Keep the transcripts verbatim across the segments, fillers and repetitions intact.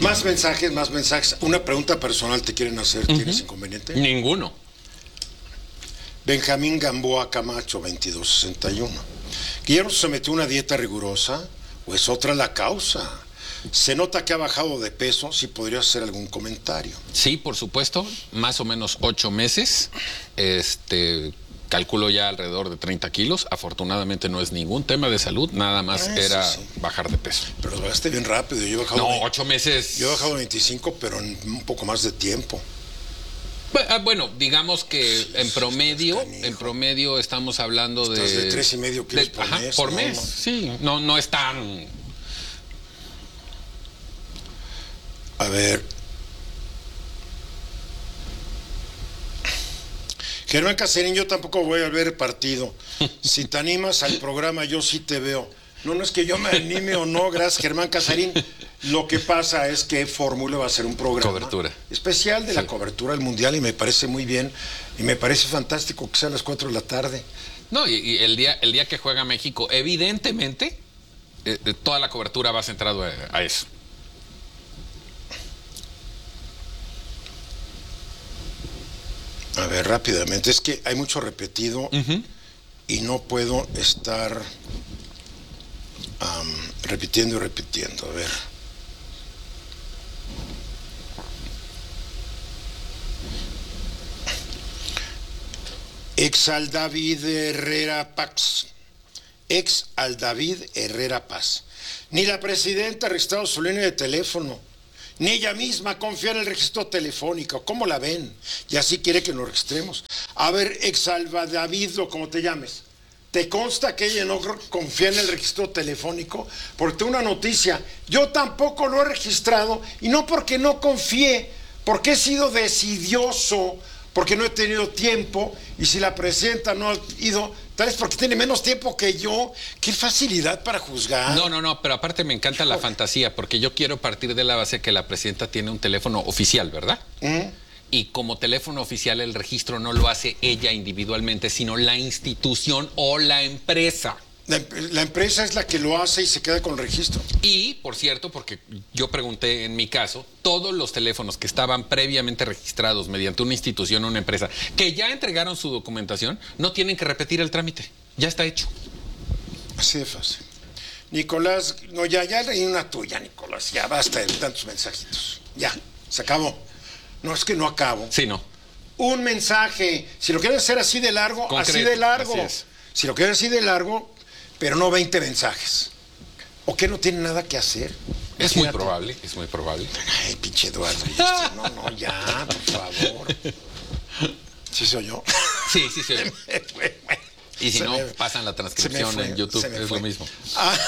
Más mensajes, más mensajes. Una pregunta personal te quieren hacer. Uh-huh. ¿Tienes inconveniente? Ninguno. Benjamín Gamboa Camacho, veintidós sesenta y uno. ¿Guillermo se sometió a una dieta rigurosa o es otra la causa? Se nota que ha bajado de peso, si podrías hacer algún comentario. Sí, por supuesto, más o menos ocho meses. Este, calculo ya alrededor de treinta kilos. Afortunadamente no es ningún tema de salud, nada más ah, era sí, sí. bajar de peso. Pero lo bajaste bien rápido. Yo he bajado no, veinte, ocho meses. Yo he bajado veinticinco, pero en un poco más de tiempo. Bueno, digamos que sí, en promedio, en promedio estamos hablando de... Estás de tres y medio kilos de, por ajá, mes. Por ¿no? mes, sí. No, no es tan... A ver. Germán Casarín, yo tampoco voy a ver el partido. Si te animas al programa, yo sí te veo. No, no es que yo me anime o no, gracias Germán Casarín. Lo que pasa es que Fórmula va a ser un programa cobertura especial de sí. la cobertura del Mundial y me parece muy bien y me parece fantástico que sea a las cuatro de la tarde. No, y, y el día el día que juega México, evidentemente, eh, toda la cobertura va centrado a, a eso. A ver, rápidamente, es que hay mucho repetido uh-huh. y no puedo estar um, repitiendo y repitiendo. A ver. Ex al David Herrera Paz. Ex al David Herrera Paz. Ni la presidenta ha registrado su línea de teléfono, ni ella misma confía en el registro telefónico. ¿Cómo la ven? Y así quiere que nos registremos. A ver, ex al David, o como te llames, ¿te consta que ella no confía en el registro telefónico? Porque tengo una noticia. Yo tampoco lo he registrado, y no porque no confíe, porque he sido decidioso, porque no he tenido tiempo, y si la presidenta no ha ido, tal vez porque tiene menos tiempo que yo. ¡Qué facilidad para juzgar! No, no, no, pero aparte me encanta la fantasía, porque yo quiero partir de la base que la presidenta tiene un teléfono oficial, ¿verdad? ¿Mm? Y como teléfono oficial el registro no lo hace ella individualmente, sino la institución o la empresa. La, la empresa es la que lo hace y se queda con el registro. Y, por cierto, porque yo pregunté en mi caso, todos los teléfonos que estaban previamente registrados mediante una institución o una empresa, que ya entregaron su documentación, no tienen que repetir el trámite. Ya está hecho. Así de fácil. Nicolás, no, ya, ya leí una tuya, Nicolás. Ya basta de tantos mensajitos. Ya, se acabó. No, es que no acabo. Sí, no. Un mensaje. Si lo quieren hacer así de largo, concreto, así de largo. Así es. Si lo quieren así de largo, pero no veinte mensajes. ¿O que no tienen nada que hacer? Es muy probable, es muy probable. Ay, pinche Eduardo. Este, no, no, ya, por favor. ¿Sí soy yo? Sí, sí soy yo. Y si se no, me, pasan la transcripción fue, en YouTube, es fue. Lo mismo. Ah,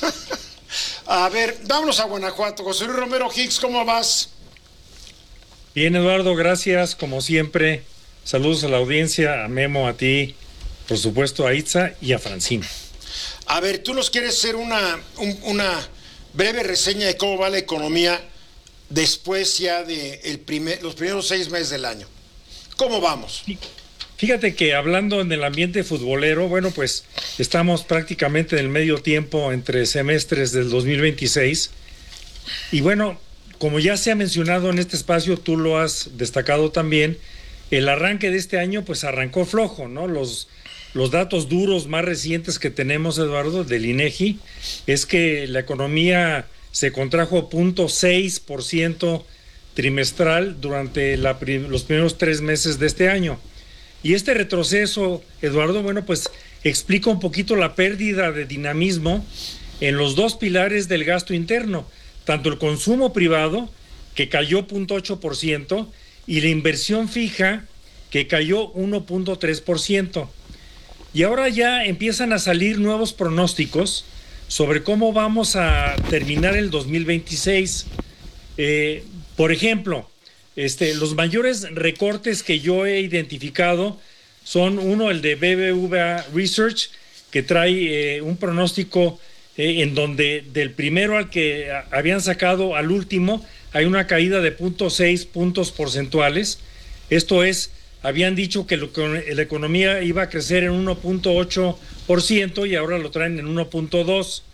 a ver, vámonos a Guanajuato. José Luis Romero Hicks, ¿cómo vas? Bien, Eduardo, gracias, como siempre. Saludos a la audiencia, a Memo, a ti, por supuesto a Itza y a Francine. A ver, tú nos quieres hacer una, un, una breve reseña de cómo va la economía después ya de el primer, los primeros seis meses del año. ¿Cómo vamos? Fíjate que hablando en el ambiente futbolero, bueno, pues estamos prácticamente en el medio tiempo entre semestres del dos mil veintiséis. Y bueno, como ya se ha mencionado en este espacio, tú lo has destacado también, el arranque de este año pues arrancó flojo, ¿no? Los... Los datos duros más recientes que tenemos, Eduardo, del INEGI, es que la economía se contrajo cero punto seis por ciento trimestral durante la, los primeros tres meses de este año. Y este retroceso, Eduardo, bueno, pues explica un poquito la pérdida de dinamismo en los dos pilares del gasto interno, tanto el consumo privado, que cayó cero punto ocho por ciento, y la inversión fija, que cayó uno punto tres por ciento. Y ahora ya empiezan a salir nuevos pronósticos sobre cómo vamos a terminar el dos mil veintiséis. Eh, por ejemplo, este, los mayores recortes que yo he identificado son uno, el de B B V A Research, que trae eh, un pronóstico eh, en donde del primero al que a, habían sacado al último hay una caída de cero punto seis puntos porcentuales. Esto es, habían dicho que lo, la economía iba a crecer en uno punto ocho por ciento y ahora lo traen en uno punto dos.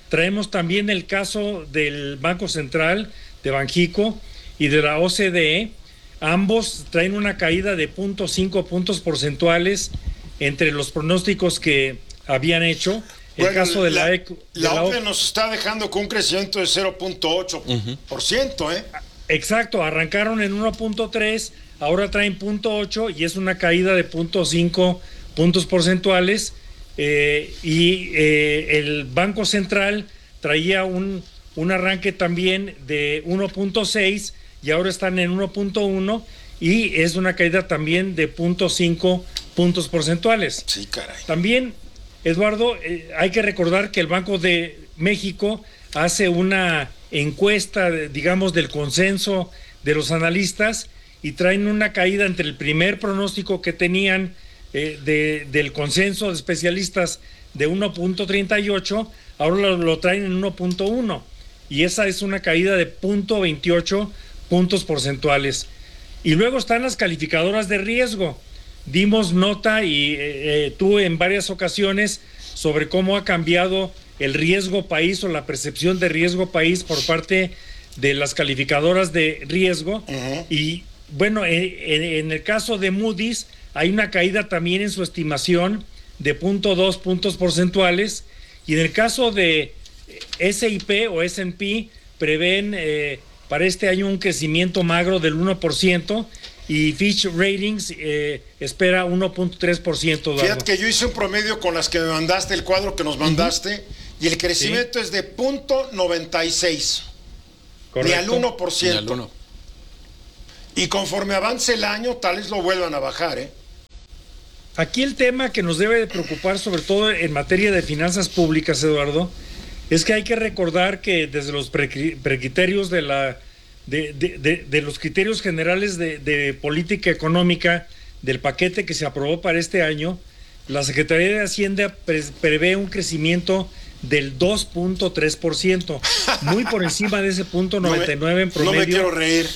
traemos también el caso del Banco Central, de Banxico y de la O C D E. Ambos traen una caída de cero punto cinco puntos porcentuales entre los pronósticos que habían hecho. El bueno, caso de la, la, E C, de la la O C D E nos está dejando con un crecimiento de cero punto ocho por ciento, uh-huh. ¿eh? Exacto, arrancaron en uno punto tres, ahora traen cero punto ocho y es una caída de cero punto cinco puntos porcentuales. Eh, y eh, el Banco Central traía un, un arranque también de uno punto seis y ahora están en uno punto uno y es una caída también de cero punto cinco puntos porcentuales. Sí, caray. También, Eduardo, eh, hay que recordar que el Banco de México hace una encuesta, digamos, del consenso de los analistas y traen una caída entre el primer pronóstico que tenían eh, de, del consenso de especialistas de uno punto treinta y ocho, ahora lo, lo traen en uno punto uno y esa es una caída de cero punto veintiocho puntos porcentuales. Y luego están las calificadoras de riesgo. Dimos nota y eh, eh, tú en varias ocasiones sobre cómo ha cambiado el riesgo país o la percepción de riesgo país por parte de las calificadoras de riesgo. Uh-huh. Y bueno, en, en el caso de Moody's hay una caída también en su estimación de cero punto dos puntos porcentuales y en el caso de S and P o S and P prevén eh, para este año un crecimiento magro del uno por ciento y Fitch Ratings eh, espera uno punto tres por ciento. Fíjate que yo hice un promedio con las que me mandaste, el cuadro que nos mandaste, uh-huh. y el crecimiento sí. es de punto noventa y seis. Correcto. Ni al uno por ciento. Ni al uno. Y conforme avance el año, tal vez lo vuelvan a bajar, ¿eh? Aquí el tema que nos debe de preocupar, sobre todo en materia de finanzas públicas, Eduardo, es que hay que recordar que desde los precriterios de la de, de, de, de los criterios generales de, de política económica del paquete que se aprobó para este año, la Secretaría de Hacienda pre, prevé un crecimiento del dos punto tres por ciento, muy por encima de ese punto noventa y nueve en promedio. No me quiero reír.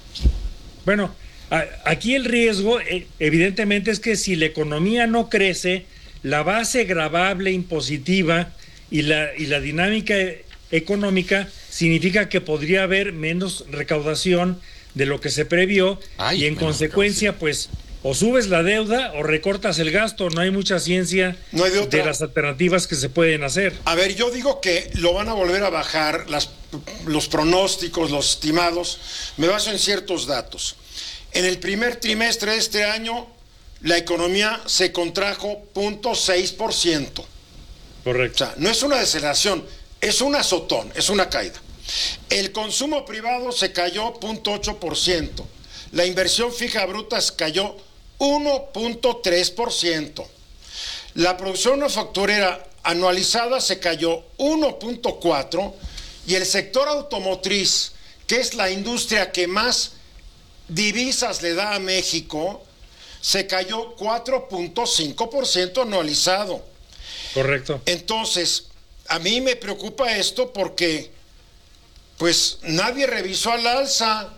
Bueno, a, aquí el riesgo eh, evidentemente es que si la economía no crece, la base gravable impositiva y la, y la dinámica económica significa que podría haber menos recaudación de lo que se previó. Ay, y en consecuencia pues o subes la deuda o recortas el gasto. No hay mucha ciencia no hay de, de las alternativas que se pueden hacer. A ver, yo digo que lo van a volver a bajar las, los pronósticos, los estimados. Me baso en ciertos datos. En el primer trimestre de este año la economía se contrajo cero punto seis por ciento. Correcto. O sea, no es una deceleración, es un azotón, es una caída. El consumo privado se cayó cero punto ocho por ciento. La inversión fija bruta cayó uno punto tres por ciento. La producción manufacturera anualizada se cayó uno punto cuatro por ciento y el sector automotriz, que es la industria que más divisas le da a México, se cayó cuatro punto cinco por ciento anualizado. Correcto. Entonces, a mí me preocupa esto porque pues nadie revisó al alza,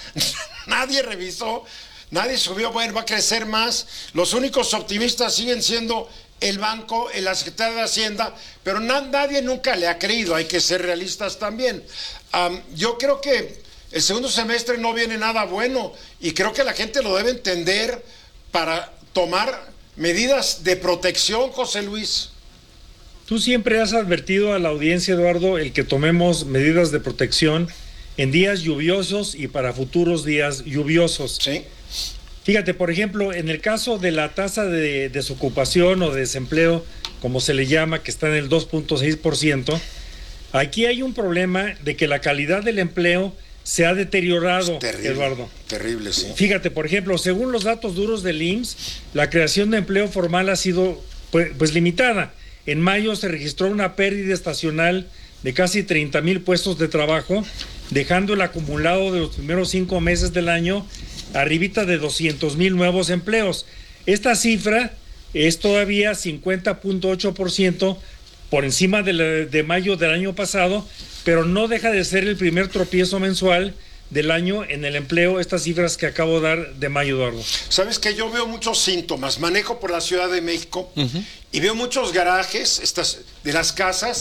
nadie revisó, nadie subió, bueno, va a crecer más. Los únicos optimistas siguen siendo el banco, la Secretaría de Hacienda, pero na- nadie nunca le ha creído, hay que ser realistas también. Um, yo creo que el segundo semestre no viene nada bueno y creo que la gente lo debe entender para tomar medidas de protección, José Luis. Tú siempre has advertido a la audiencia, Eduardo, el que tomemos medidas de protección en días lluviosos y para futuros días lluviosos. Sí. Fíjate, por ejemplo, en el caso de la tasa de desocupación o de desempleo, como se le llama, que está en el dos punto seis por ciento, aquí hay un problema de que la calidad del empleo se ha deteriorado, es terrible, Eduardo. Terrible, sí. Fíjate, por ejemplo, según los datos duros del I M S S, la creación de empleo formal ha sido pues, pues limitada. En mayo se registró una pérdida estacional de casi treinta mil puestos de trabajo, dejando el acumulado de los primeros cinco meses del año arribita de doscientos mil nuevos empleos. Esta cifra es todavía cincuenta punto ocho por ciento por encima de, la, de mayo del año pasado, pero no deja de ser el primer tropiezo mensual del año en el empleo, estas cifras que acabo de dar de mayo, Eduardo. Sabes que yo veo muchos síntomas, manejo por la Ciudad de México uh-huh. y veo muchos garajes estas, de las casas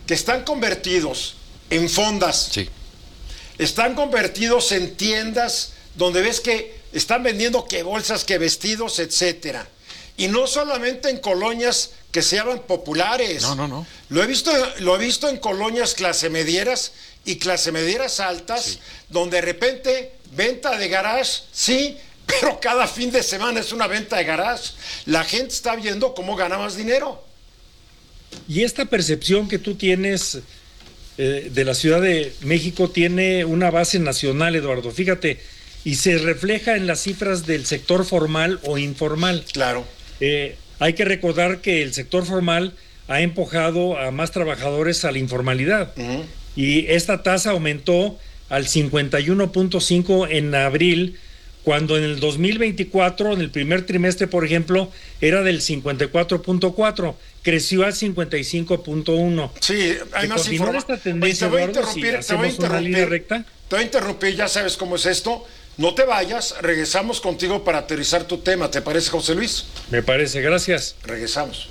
que están convertidos en fondas. Sí. Están convertidos en tiendas donde ves que están vendiendo que bolsas, que vestidos, etcétera. Y no solamente en colonias que se llaman populares. No, no, no. Lo he visto, lo he visto en colonias clase medieras y clase medieras altas, sí, donde de repente venta de garage, sí, pero cada fin de semana es una venta de garage. La gente está viendo cómo gana más dinero. Y esta percepción que tú tienes eh, de la Ciudad de México tiene una base nacional, Eduardo. Fíjate, y se refleja en las cifras del sector formal o informal. Claro. Eh, hay que recordar que el sector formal ha empujado a más trabajadores a la informalidad. Uh-huh. Y esta tasa aumentó al cincuenta y uno punto cinco en abril, cuando en el dos mil veinticuatro, en el primer trimestre, por ejemplo, era del cincuenta y cuatro punto cuatro, creció al cincuenta y cinco punto uno. Sí, hay más información. Esta tendencia, Oye, te voy a Eduardo, interrumpir, si te voy a hacemos una línea recta. Te voy a interrumpir, ya sabes cómo es esto. No te vayas, regresamos contigo para aterrizar tu tema. ¿Te parece, José Luis? Me parece, gracias. Regresamos.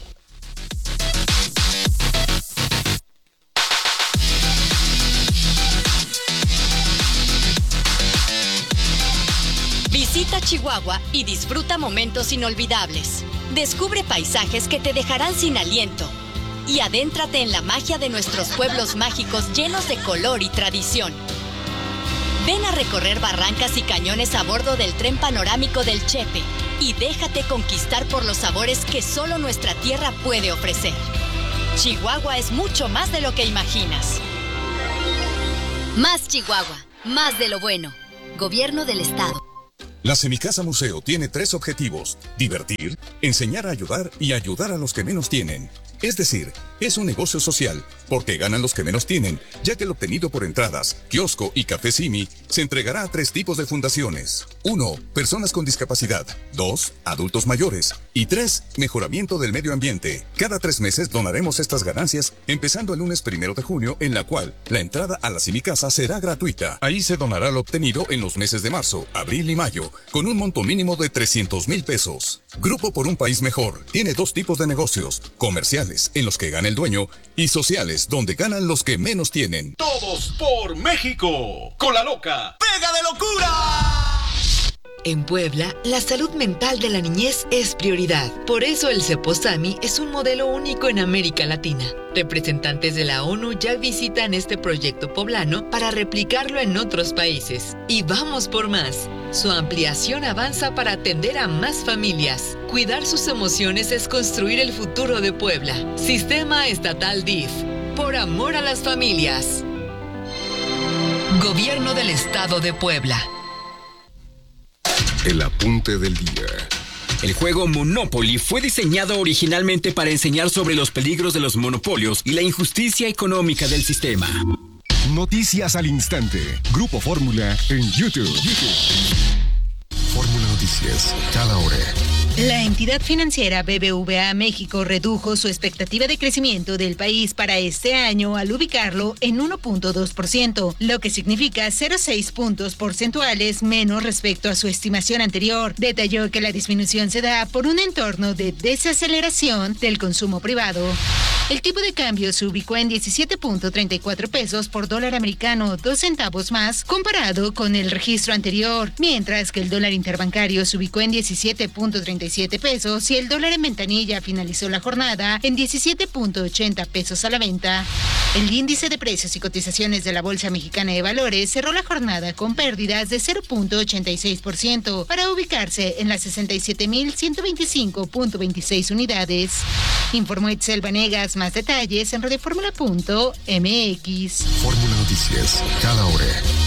Visita Chihuahua y disfruta momentos inolvidables. Descubre paisajes que te dejarán sin aliento. Y adéntrate en la magia de nuestros pueblos mágicos llenos de color y tradición. Ven a recorrer barrancas y cañones a bordo del tren panorámico del Chepe y déjate conquistar por los sabores que solo nuestra tierra puede ofrecer. Chihuahua es mucho más de lo que imaginas. Más Chihuahua, más de lo bueno. Gobierno del Estado. La Semicasa Museo tiene tres objetivos: divertir, enseñar a ayudar y ayudar a los que menos tienen. Es decir, es un negocio social, porque ganan los que menos tienen, ya que el obtenido por entradas, kiosco y café Simi se entregará a tres tipos de fundaciones. Uno, personas con discapacidad. Dos, adultos mayores. Y tres, mejoramiento del medio ambiente. Cada tres meses donaremos estas ganancias, empezando el lunes primero de junio, en la cual la entrada a la Semicasa será gratuita. Ahí se donará lo obtenido en los meses de marzo, abril y mayo, con un monto mínimo de trescientos mil pesos. Grupo por un país mejor tiene dos tipos de negocios: comerciales, en los que gana el dueño, y sociales, donde ganan los que menos tienen. Todos por México. Con la loca pega de locura. En Puebla, la salud mental de la niñez es prioridad. Por eso el Ceposami es un modelo único en América Latina. Representantes de la ONU ya visitan este proyecto poblano para replicarlo en otros países. Y vamos por más. Su ampliación avanza para atender a más familias. Cuidar sus emociones es construir el futuro de Puebla. Sistema Estatal D I F. Por amor a las familias. Gobierno del Estado de Puebla. El apunte del día. El juego Monopoly fue diseñado originalmente para enseñar sobre los peligros de los monopolios y la injusticia económica del sistema. Noticias al instante. Grupo Fórmula en YouTube. YouTube. Fórmula Noticias, cada hora. La entidad financiera B B V A México redujo su expectativa de crecimiento del país para este año al ubicarlo en uno punto dos por ciento, lo que significa cero punto seis puntos porcentuales menos respecto a su estimación anterior. Detalló que la disminución se da por un entorno de desaceleración del consumo privado. El tipo de cambio se ubicó en diecisiete punto treinta y cuatro pesos por dólar americano, dos centavos más comparado con el registro anterior, mientras que el dólar interbancario se ubicó en diecisiete punto treinta y siete pesos y el dólar en ventanilla finalizó la jornada en diecisiete punto ochenta pesos a la venta. El índice de precios y cotizaciones de la Bolsa Mexicana de Valores cerró la jornada con pérdidas de cero punto ochenta y seis por ciento para ubicarse en las sesenta y siete mil ciento veinticinco punto veintiséis unidades. Informó Itzel Vanegas. Más detalles en radioformula punto m x. Fórmula Noticias, cada hora.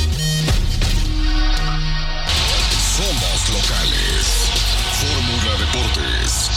Somos locales. Fórmula Deportes.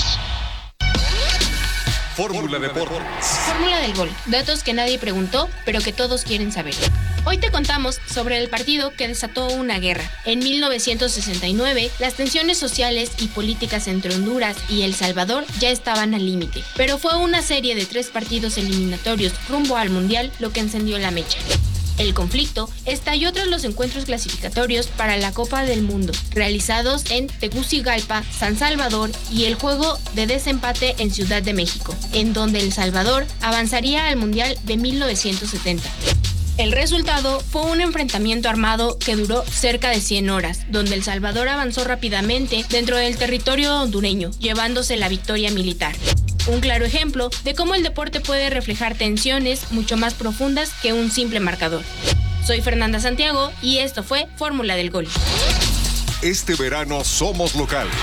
Fórmula Deportes. Fórmula del gol. Datos que nadie preguntó, pero que todos quieren saber. Hoy te contamos sobre el partido que desató una guerra. En mil novecientos sesenta y nueve, las tensiones sociales y políticas entre Honduras y El Salvador ya estaban al límite, pero fue una serie de tres partidos eliminatorios rumbo al Mundial lo que encendió la mecha. El conflicto estalló tras los encuentros clasificatorios para la Copa del Mundo, realizados en Tegucigalpa, San Salvador y el juego de desempate en Ciudad de México, en donde El Salvador avanzaría al Mundial de mil novecientos setenta. El resultado fue un enfrentamiento armado que duró cerca de cien horas, donde El Salvador avanzó rápidamente dentro del territorio hondureño, llevándose la victoria militar. Un claro ejemplo de cómo el deporte puede reflejar tensiones mucho más profundas que un simple marcador. Soy Fernanda Santiago y esto fue Fórmula del Gol. Este verano somos locales.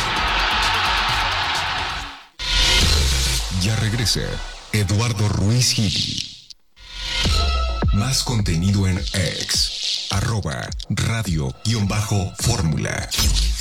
Ya regresa Eduardo Ruiz Gil. Más contenido en X, arroba radio-fórmula.